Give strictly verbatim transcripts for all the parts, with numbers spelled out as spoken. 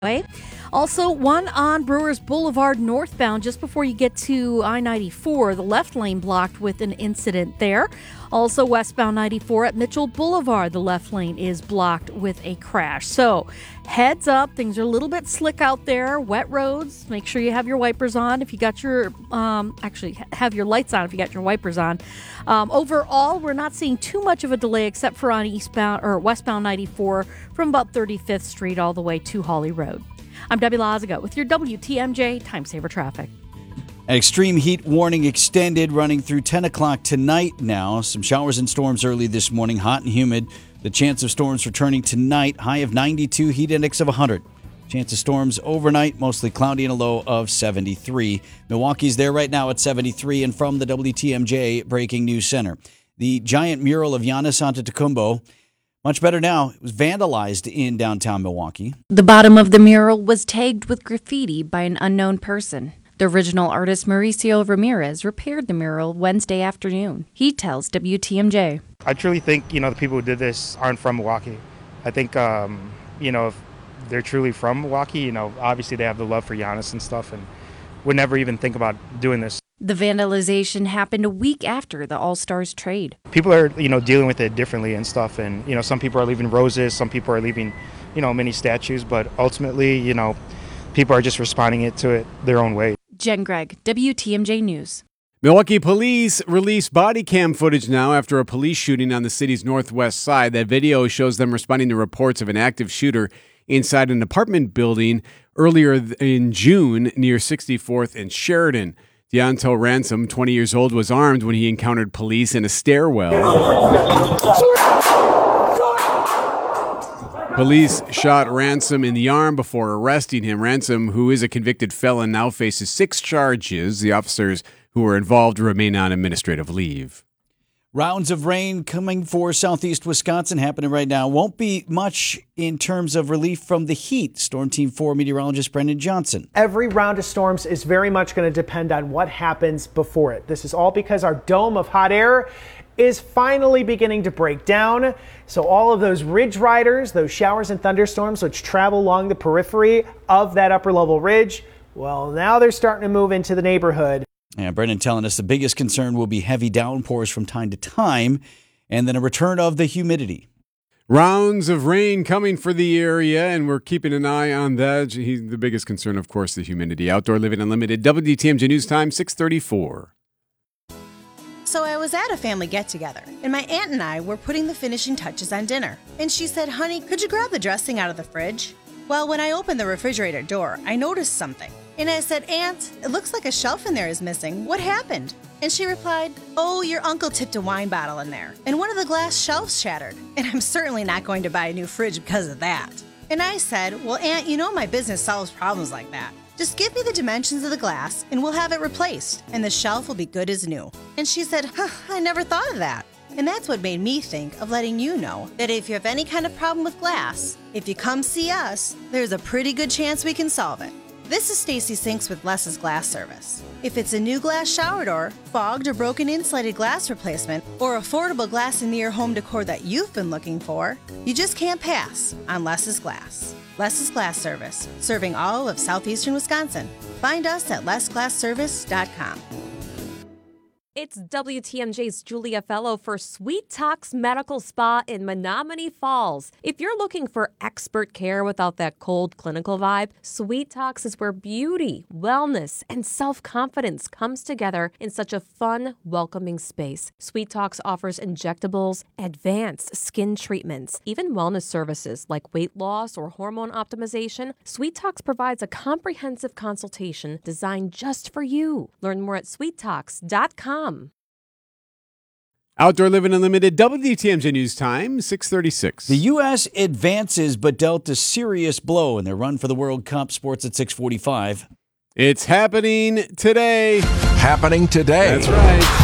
Also, one on Brewers Boulevard northbound just before you get to I ninety-four. The left lane blocked with an incident there. Also, westbound ninety-four at Mitchell Boulevard. The left lane is blocked with a crash. So, heads up. Things are a little bit slick out there. Wet roads. Make sure you have your wipers on if you got your, um, actually have your lights on if you got your wipers on. Um, overall, we're not seeing too much of a delay except for on eastbound or westbound ninety-four from about thirty-fifth Street all the way to Hawley Road. I'm Debbie Lazaga with your W T M J Time Saver Traffic. An extreme heat warning extended running through ten o'clock tonight now. Some showers and storms early this morning, hot and humid. The chance of storms returning tonight, high of ninety-two, heat index of one hundred. Chance of storms overnight, mostly cloudy and a low of seventy-three. Milwaukee's there right now at seventy-three, and from the W T M J Breaking News Center. The giant mural of Giannis Antetokounmpo, much better now. It was vandalized in downtown Milwaukee. The bottom of the mural was tagged with graffiti by an unknown person. The original artist Mauricio Ramirez repaired the mural Wednesday afternoon. He tells W T M J. I truly think, you know, the people who did this aren't from Milwaukee. I think, um, you know, if they're truly from Milwaukee, you know, obviously they have the love for Giannis and stuff and would never even think about doing this. The vandalization happened a week after the All-Stars trade. People are, you know, dealing with it differently and stuff. And, you know, some people are leaving roses, some people are leaving, you know, mini statues. But ultimately, you know, people are just responding it to it their own way. Jen Gregg, W T M J News. Milwaukee police released body cam footage now after a police shooting on the city's northwest side. That video shows them responding to reports of an active shooter inside an apartment building earlier in June near sixty-fourth and Sheridan. Deonto Ransom, twenty years old, was armed when he encountered police in a stairwell. Police shot Ransom in the arm before arresting him. Ransom, who is a convicted felon, now faces six charges. The officers who were involved remain on administrative leave. Rounds of rain coming for southeast Wisconsin happening right now. Won't be much in terms of relief from the heat. Storm Team four meteorologist Brendan Johnson. Every round of storms is very much going to depend on what happens before it. This is all because our dome of hot air is finally beginning to break down. So all of those ridge riders, those showers and thunderstorms which travel along the periphery of that upper level ridge, well, now they're starting to move into the neighborhood. Yeah, Brendan telling us the biggest concern will be heavy downpours from time to time and then a return of the humidity. Rounds of rain coming for the area, and we're keeping an eye on that. He's the biggest concern, of course, the humidity. Outdoor Living Unlimited, W T M J News Time, six thirty-four. So I was at a family get-together, and my aunt and I were putting the finishing touches on dinner. And she said, "Honey, could you grab the dressing out of the fridge?" Well, when I opened the refrigerator door, I noticed something. And I said, "Aunt, it looks like a shelf in there is missing. What happened?" And she replied, "Oh, your uncle tipped a wine bottle in there, and one of the glass shelves shattered. And I'm certainly not going to buy a new fridge because of that." And I said, "Well, Aunt, you know my business solves problems like that. Just give me the dimensions of the glass, and we'll have it replaced, and the shelf will be good as new." And she said, "Huh, I never thought of that." And that's what made me think of letting you know that if you have any kind of problem with glass, if you come see us, there's a pretty good chance we can solve it. This is Stacy Sinks with Less's Glass Service. If it's a new glass shower door, fogged or broken insulated glass replacement, or affordable glass in your home decor that you've been looking for, you just can't pass on Less's Glass. Less's Glass Service, serving all of southeastern Wisconsin. Find us at less glass service dot com. It's W T M J's Julia Fellow for Sweet Talks Medical Spa in Menominee Falls. If you're looking for expert care without that cold clinical vibe, Sweet Talks is where beauty, wellness, and self-confidence comes together in such a fun, welcoming space. Sweet Talks offers injectables, advanced skin treatments, even wellness services like weight loss or hormone optimization. Sweet Talks provides a comprehensive consultation designed just for you. Learn more at sweet talks dot com. Outdoor Living Unlimited, W T M J News Time, six thirty-six. The U S advances but dealt a serious blow in their run for the World Cup. Sports at six forty-five. It's happening today. Happening today. That's right.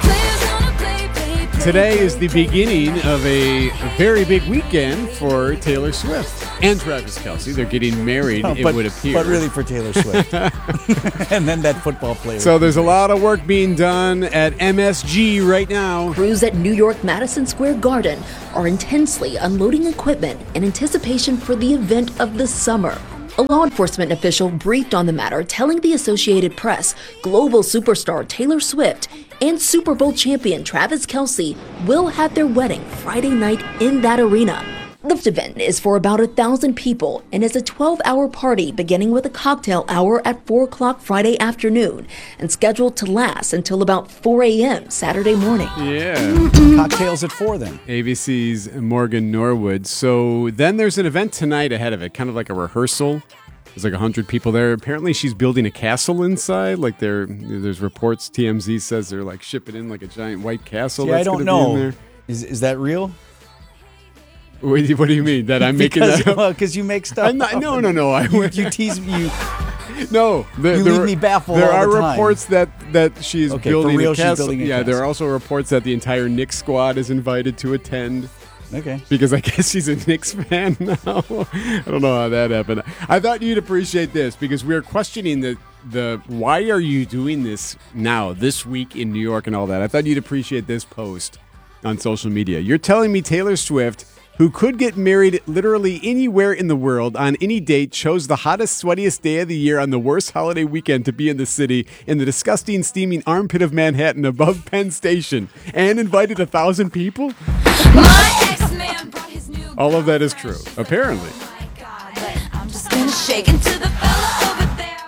Today is the beginning of a very big weekend for Taylor Swift and Travis Kelce. They're getting married, oh, it but, would appear. But really for Taylor Swift. And then that football player. So there's a lot of work being done at M S G right now. Crews at New York Madison Square Garden are intensely unloading equipment in anticipation for the event of the summer. A law enforcement official briefed on the matter, telling the Associated Press global superstar Taylor Swift and Super Bowl champion Travis Kelce will have their wedding Friday night in that arena. The event is for about a thousand people and is a twelve-hour party beginning with a cocktail hour at four o'clock Friday afternoon and scheduled to last until about four a.m. Saturday morning. Yeah. Cocktails at four then. A B C's Morgan Norwood. So then there's an event tonight ahead of it, kind of like a rehearsal. There's like one hundred people there. Apparently she's building a castle inside. Like there, there's reports, T M Z says they're like shipping in like a giant white castle. See, that's I don't gonna be in know. there. Is, is that real? What do you, what do you mean? That I'm making because, that up? Well, because you make stuff I'm not, up. no, no, no. I, you, you tease me. You, no. There, you there leave are, me baffled There all are the time. reports that, that she's okay, building for real, a castle. She's building a yeah, castle. there are also reports that the entire Knicks squad is invited to attend. Okay. Because I guess she's a Knicks fan now. I don't know how that happened. I thought you'd appreciate this because we're questioning the the why are you doing this now, this week in New York and all that. I thought you'd appreciate this post on social media. You're telling me Taylor Swift, who could get married literally anywhere in the world on any date, chose the hottest, sweatiest day of the year on the worst holiday weekend to be in the city in the disgusting, steaming armpit of Manhattan above Penn Station and invited a thousand people? My ex-man brought his new All of that is true, apparently. I'm just gonna shake into the fella over there.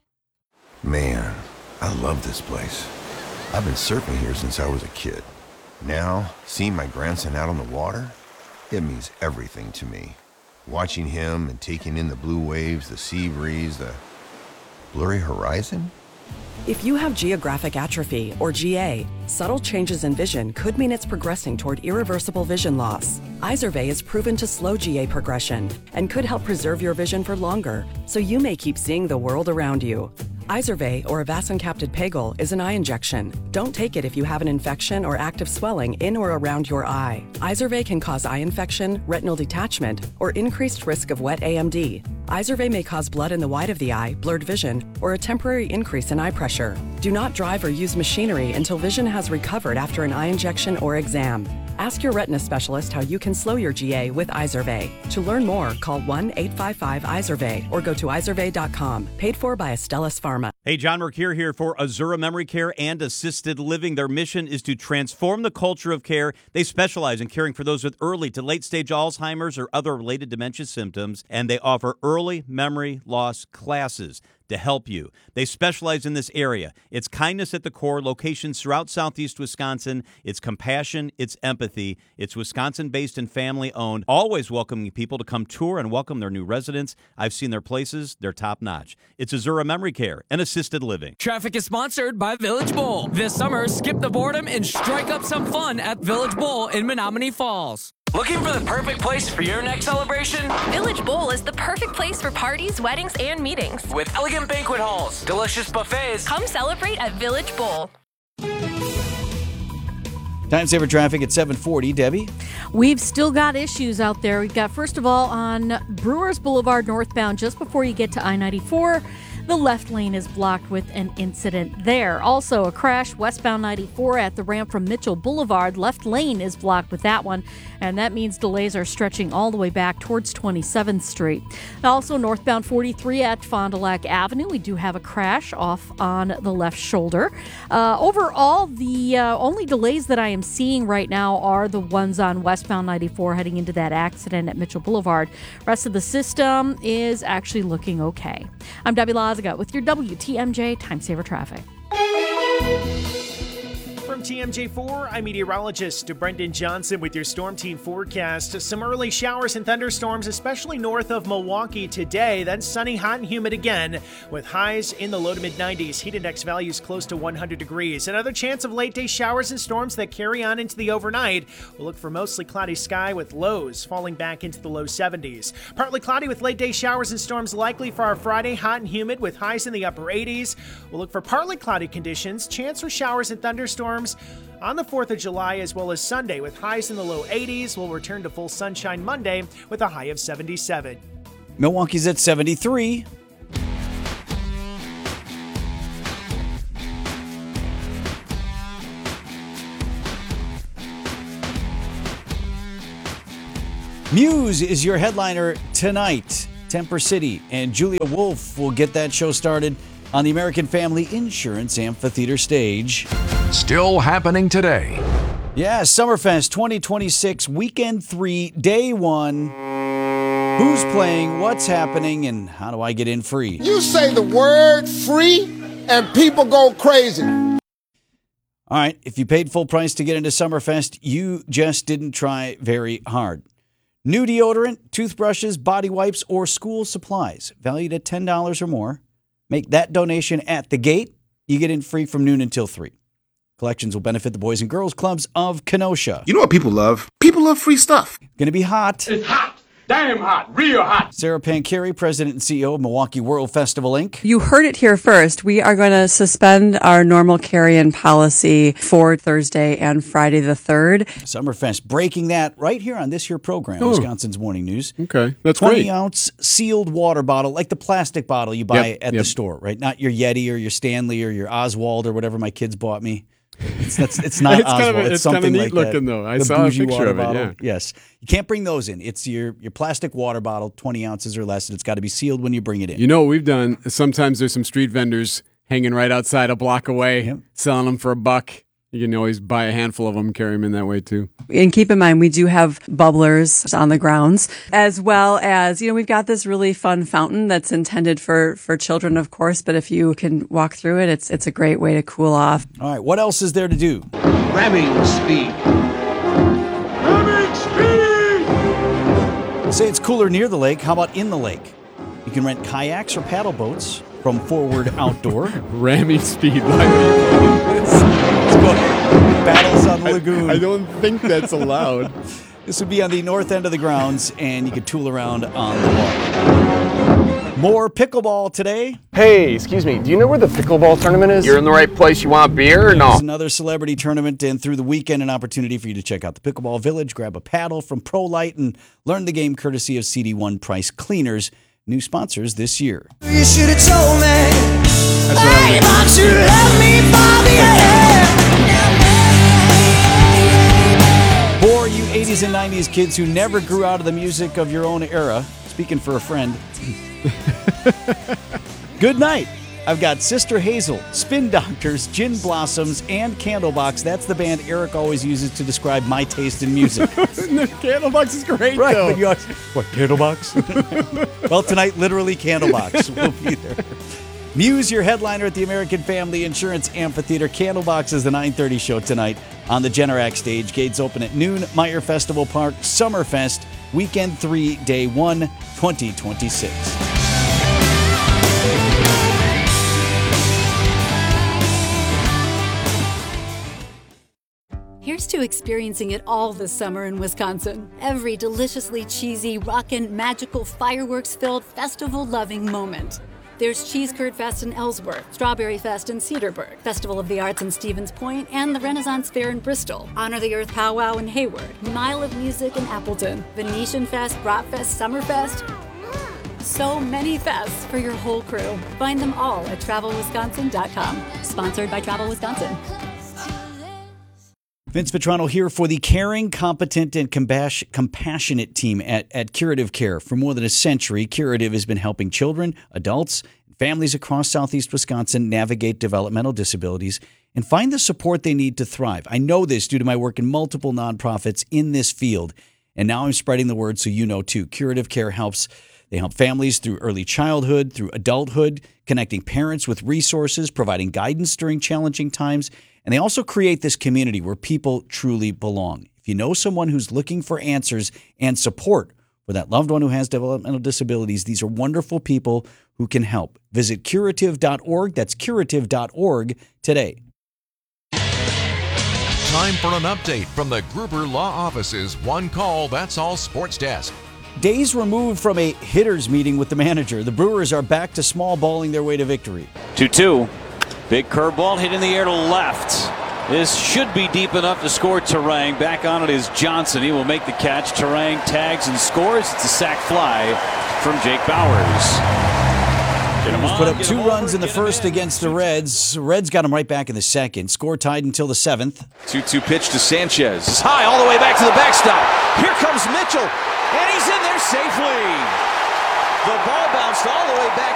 Man, I love this place. I've been surfing here since I was a kid. Now, seeing my grandson out on the water, it means everything to me. Watching him and taking in the blue waves, the sea breeze, the blurry horizon. If you have geographic atrophy, or G A, subtle changes in vision could mean it's progressing toward irreversible vision loss. Izervay is proven to slow G A progression and could help preserve your vision for longer, so you may keep seeing the world around you. Izervay, or avacincaptad pegol, is an eye injection. Don't take it if you have an infection or active swelling in or around your eye. Izervay can cause eye infection, retinal detachment, or increased risk of wet A M D. Izervay may cause blood in the white of the eye, blurred vision, or a temporary increase in eye pressure. Do not drive or use machinery until vision has recovered after an eye injection or exam. Ask your retina specialist how you can slow your G A with Izervay. To learn more, call one eight five five Izervay or go to izervay dot com. Paid for by Astellas Pharma. Hey, John Mercure here for Azura Memory Care and Assisted Living. Their mission is to transform the culture of care. They specialize in caring for those with early to late-stage Alzheimer's or other related dementia symptoms, and they offer early memory loss classes to help you. They specialize in this area. It's kindness at the core, locations throughout Southeast Wisconsin. It's compassion, it's empathy. It's Wisconsin-based and family-owned, always welcoming people to come tour and welcome their new residents. I've seen their places. They're top-notch. It's Azura Memory Care and Assisted Living. Traffic is sponsored by Village Bowl. This summer, skip the boredom and strike up some fun at Village Bowl in Menominee Falls. Looking for the perfect place for your next celebration? Village Bowl is the perfect place for parties, weddings, and meetings. With elegant banquet halls, delicious buffets. Come celebrate at Village Bowl. Time saver traffic at seven forty. Debbie? We've still got issues out there. We've got, first of all, on Brewers Boulevard northbound, just before you get to I ninety-four, the left lane is blocked with an incident there. Also, a crash westbound ninety-four at the ramp from Mitchell Boulevard. Left lane is blocked with that one, and that means delays are stretching all the way back towards twenty-seventh Street. Also, northbound forty-three at Fond du Lac Avenue, we do have a crash off on the left shoulder. Uh, overall, the uh, only delays that I am seeing right now are the ones on westbound ninety-four heading into that accident at Mitchell Boulevard. Rest of the system is actually looking okay. I'm Debbie Lazaga with your W T M J Time Saver Traffic. From T M J four, I'm meteorologist Brendan Johnson with your Storm Team forecast. Some early showers and thunderstorms, especially north of Milwaukee today. Then sunny, hot, and humid again with highs in the low to mid nineties. Heat index values close to one hundred degrees. Another chance of late day showers and storms that carry on into the overnight. We'll look for mostly cloudy sky with lows falling back into the low seventies. Partly cloudy with late day showers and storms likely for our Friday. Hot and humid with highs in the upper eighties. We'll look for partly cloudy conditions. Chance for showers and thunderstorms on the fourth of July as well as Sunday with highs in the low eighties. We'll return to full sunshine Monday with a high of seventy-seven. Milwaukee's at seventy-three. Muse is your headliner tonight. Temper City, and Julia Wolf will get that show started on the American Family Insurance Amphitheater stage. Still happening today. Yeah, Summerfest twenty twenty-six, weekend three, day one. Who's playing, what's happening, and how do I get in free? You say the word free, and people go crazy. All right, if you paid full price to get into Summerfest, you just didn't try very hard. New deodorant, toothbrushes, body wipes, or school supplies, valued at ten dollars or more. Make that donation at the gate. You get in free from noon until three. Collections will benefit the Boys and Girls Clubs of Kenosha. You know what people love? People love free stuff. Going to be hot. It's hot. Damn hot. Real hot. Sarah Pancari, President and C E O of Milwaukee World Festival, Incorporated. You heard it here first. We are going to suspend our normal carry-in policy for Thursday and Friday the third. Summerfest, breaking that right here on this here program, Oh. Wisconsin's Morning News. Okay, that's twenty great. ounce sealed water bottle, like the plastic bottle you buy Yep, at yep. the store, right? Not your Yeti or your Stanley or your Oswald or whatever my kids bought me. It's, that's, it's not It's kind Oswald. of a- it's it's kinda something neat like looking, that. though. I The saw a bougie picture water of it, bottle. yeah. Yes. You can't bring those in. It's your, your plastic water bottle, twenty ounces or less, and it's got to be sealed when you bring it in. You know what we've done? Sometimes there's some street vendors hanging right outside a block away, Yep. selling them for a buck. You can always buy a handful of them and carry them in that way, too. And keep in mind, we do have bubblers on the grounds, as well as, you know, we've got this really fun fountain that's intended for, for children, of course, but if you can walk through it, it's, it's a great way to cool off. All right, what else is there to do? Ramming speed. Ramming speed. Say it's cooler near the lake. How about in the lake? You can rent kayaks or paddle boats from Forward Outdoor. Ramming speed. Battles on the lagoon. I, I don't think that's allowed. This would be on the north end of the grounds, and you could tool around on the water. More pickleball today. Hey, excuse me, do you know where the pickleball tournament is? You're in the right place. You want beer or no? It's another celebrity tournament, and through the weekend, an opportunity for you to check out the Pickleball Village, grab a paddle from ProLite, and learn the game courtesy of C D one Price Cleaners, new sponsors this year. You should have told me. Hey, but you left me by the hair. For you eighties and nineties kids who never grew out of the music of your own era, speaking for a friend, good night. I've got Sister Hazel, Spin Doctors, Gin Blossoms, and Candlebox. That's the band Eric always uses to describe my taste in music. Candlebox is great, right, though. but you always, what, Candlebox? Well, tonight, literally Candlebox will be there. Muse, your headliner at the American Family Insurance Amphitheater. Candlebox is the nine thirty show tonight on the Generac stage. Gates open at noon. Meyer Festival Park, Summerfest, weekend three, day one, twenty twenty-six. Here's to experiencing it all this summer in Wisconsin. Every deliciously cheesy, rockin', magical, fireworks-filled, festival-loving moment. There's Cheese Curd Fest in Ellsworth, Strawberry Fest in Cedarburg, Festival of the Arts in Stevens Point, and the Renaissance Fair in Bristol, Honor the Earth Powwow in Hayward, Mile of Music in Appleton, Venetian Fest, Bratfest, Summerfest. So many fests for your whole crew. Find them all at travel wisconsin dot com. Sponsored by Travel Wisconsin. Vince Petrano here for the caring, competent, and compas- compassionate team at, at Curative Care. For more than a century, Curative has been helping children, adults, and families across Southeast Wisconsin navigate developmental disabilities and find the support they need to thrive. I know this due to my work in multiple nonprofits in this field, and now I'm spreading the word so you know too. Curative Care helps. They help families through early childhood, through adulthood, connecting parents with resources, providing guidance during challenging times, and they also create this community where people truly belong. If you know someone who's looking for answers and support for that loved one who has developmental disabilities, these are wonderful people who can help. Visit curative dot org. That's curative dot org today. Time for an update from the Gruber Law Office's One Call, That's All Sports Desk. Days removed from a hitters meeting with the manager, the Brewers are back to small balling their way to victory. two two. Big curveball hit in the air to left. This should be deep enough to score. Terang. Back on it is Johnson. He will make the catch. Terang tags and scores. It's a sac fly from Jake Bowers. Brewers put up two runs in the first against the Reds. Reds got him right back in the second. Score tied until the seventh. two two pitch to Sanchez. It's high all the way back to the backstop. Here comes Mitchell, and he's in there safely. The ball bounced all the way back